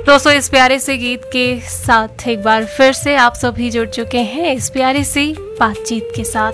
दोस्तों, इस प्यारे से गीत के साथ एक बार फिर से आप सभी जुड़ चुके हैं इस प्यारी सी बातचीत के साथ।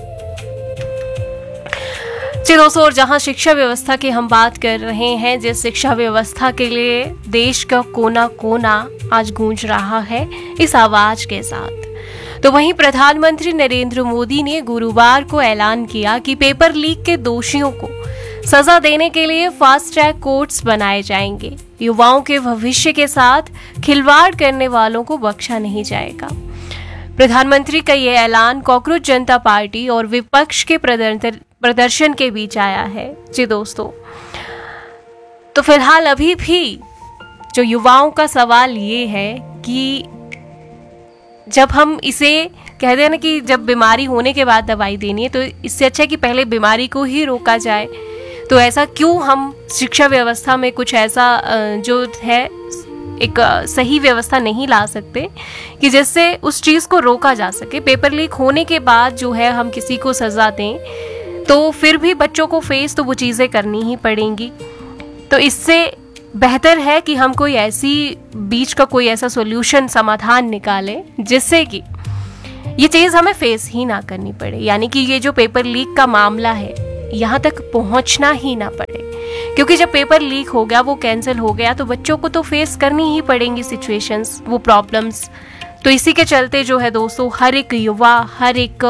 जी दोस्तों, और जहां शिक्षा व्यवस्था की हम बात कर रहे हैं, जिस शिक्षा व्यवस्था के लिए देश का कोना कोना आज गूंज रहा है इस आवाज के साथ, तो वहीं प्रधानमंत्री नरेंद्र मोदी ने गुरुवार को ऐलान किया कि पेपर लीक के दोषियों को सजा देने के लिए फास्ट ट्रैक कोर्ट्स बनाए जाएंगे। युवाओं के भविष्य के साथ खिलवाड़ करने वालों को बख्शा नहीं जाएगा। प्रधानमंत्री का यह ऐलान कॉकरोच जनता पार्टी और विपक्ष के प्रदर्शन के बीच आया है। जी दोस्तों, तो फिलहाल अभी भी जो युवाओं का सवाल ये है कि जब हम इसे कहते हैं ना कि जब बीमारी होने के बाद दवाई देनी है, तो इससे अच्छा है कि पहले बीमारी को ही रोका जाए। तो ऐसा क्यों हम शिक्षा व्यवस्था में कुछ ऐसा जो है एक सही व्यवस्था नहीं ला सकते कि जिससे उस चीज़ को रोका जा सके। पेपर लीक होने के बाद जो है हम किसी को सज़ा दें तो फिर भी बच्चों को फेस तो वो चीज़ें करनी ही पड़ेंगी। तो इससे बेहतर है कि हम कोई ऐसी बीच का कोई ऐसा सॉल्यूशन समाधान निकालें जिससे कि ये चीज़ हमें फेस ही ना करनी पड़े, यानी कि ये जो पेपर लीक का मामला है यहाँ तक पहुँचना ही ना पड़े। क्योंकि जब पेपर लीक हो गया, वो कैंसिल हो गया, तो बच्चों को तो फेस करनी ही पड़ेंगी सिचुएशंस, वो प्रॉब्लम्स। तो इसी के चलते जो है दोस्तों, हर एक युवा, हर एक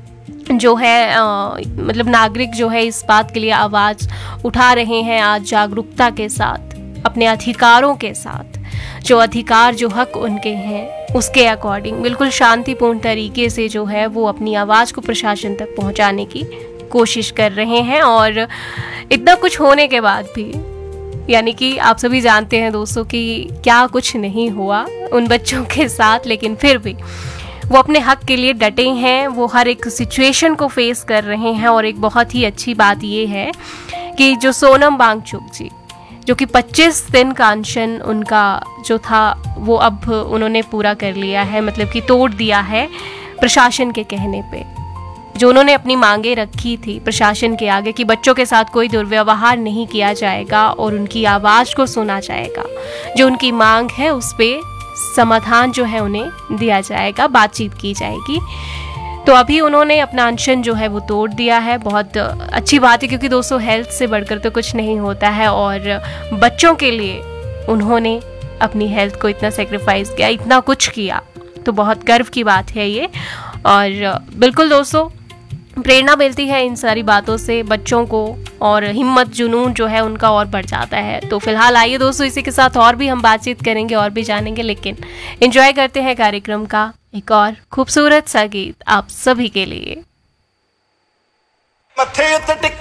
जो है मतलब नागरिक जो है इस बात के लिए आवाज़ उठा रहे हैं आज जागरूकता के साथ, अपने अधिकारों के साथ। जो अधिकार, जो हक उनके हैं उसके अकॉर्डिंग बिल्कुल शांतिपूर्ण तरीके से जो है वो अपनी आवाज़ को प्रशासन तक पहुंचाने की कोशिश कर रहे हैं। और इतना कुछ होने के बाद भी, यानी कि आप सभी जानते हैं दोस्तों कि क्या कुछ नहीं हुआ उन बच्चों के साथ, लेकिन फिर भी वो अपने हक के लिए डटे हैं, वो हर एक सिचुएशन को फेस कर रहे हैं। और एक बहुत ही अच्छी बात ये है कि जो सोनम वांगचुक जी, जो कि 25 दिन का अनशन उनका जो था वो अब उन्होंने पूरा कर लिया है, मतलब कि तोड़ दिया है प्रशासन के कहने पे। जो उन्होंने अपनी मांगे रखी थी प्रशासन के आगे कि बच्चों के साथ कोई दुर्व्यवहार नहीं किया जाएगा और उनकी आवाज़ को सुना जाएगा, जो उनकी मांग है उस पर समाधान जो है उन्हें दिया जाएगा, बातचीत की जाएगी। तो अभी उन्होंने अपना अनशन जो है वो तोड़ दिया है। बहुत अच्छी बात है, क्योंकि दोस्तों हेल्थ से बढ़कर तो कुछ नहीं होता है, और बच्चों के लिए उन्होंने अपनी हेल्थ को इतना सेक्रीफाइस किया, इतना कुछ किया, तो बहुत गर्व की बात है ये। और बिल्कुल दोस्तों, प्रेरणा मिलती है इन सारी बातों से बच्चों को, और हिम्मत, जुनून जो है उनका और बढ़ जाता है। तो फिलहाल आइए दोस्तों, इसी के साथ और भी हम बातचीत करेंगे और भी जानेंगे, लेकिन एंजॉय करते हैं कार्यक्रम का एक और खूबसूरत सा गीत आप सभी के लिए। मथे उत्ते